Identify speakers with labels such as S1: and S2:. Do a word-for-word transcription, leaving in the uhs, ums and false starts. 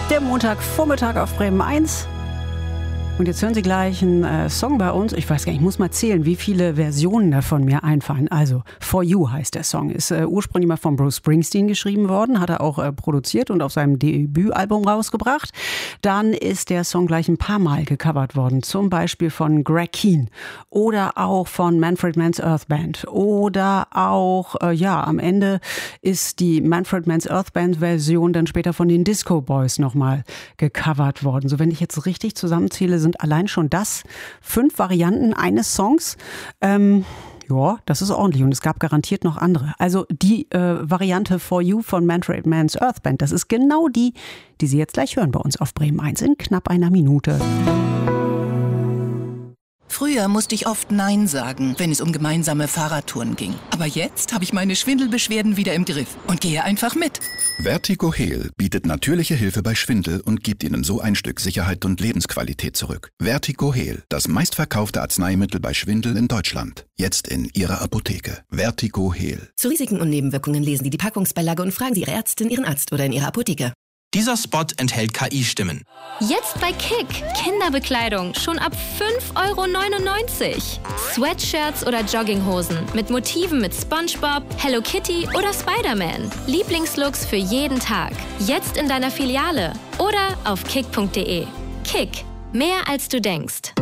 S1: Der Montagvormittag auf Bremen eins. Und jetzt hören Sie gleich einen äh, Song bei uns. Ich weiß gar nicht, ich muss mal zählen, wie viele Versionen davon mir einfallen. Also, For You heißt der Song. Ist äh, ursprünglich mal von Bruce Springsteen geschrieben worden, hat er auch äh, produziert und auf seinem Debütalbum rausgebracht. Dann ist der Song gleich ein paar Mal gecovert worden. Zum Beispiel von Greg Kihn oder auch von Manfred Mann's Earth Band. Oder auch, äh, ja, am Ende ist die Manfred Mann's Earth Band Version dann später von den Disco Boys nochmal gecovert worden. So, wenn ich jetzt richtig zusammenzähle, sind allein schon das fünf Varianten eines Songs. Ähm, ja, das ist ordentlich und es gab garantiert noch andere. Also die äh, Variante For You von Manfred Mann's Earth Band, das ist genau die, die Sie jetzt gleich hören bei uns auf Bremen eins in knapp einer Minute.
S2: Früher musste ich oft Nein sagen, wenn es um gemeinsame Fahrradtouren ging. Aber jetzt habe ich meine Schwindelbeschwerden wieder im Griff und gehe einfach mit.
S3: VertigoHeal bietet natürliche Hilfe bei Schwindel und gibt Ihnen so ein Stück Sicherheit und Lebensqualität zurück. VertigoHeal, das meistverkaufte Arzneimittel bei Schwindel in Deutschland. Jetzt in Ihrer Apotheke. VertigoHeal.
S4: Zu Risiken und Nebenwirkungen lesen Sie die Packungsbeilage und fragen Sie Ihre Ärztin, Ihren Arzt oder in Ihrer Apotheke.
S5: Dieser Spot enthält K I-Stimmen.
S6: Jetzt bei Kick. Kinderbekleidung schon ab fünf Euro neunundneunzig. Sweatshirts oder Jogginghosen mit Motiven mit SpongeBob, Hello Kitty oder Spider-Man. Lieblingslooks für jeden Tag. Jetzt in deiner Filiale oder auf kick punkt de. Kick. Mehr als du denkst.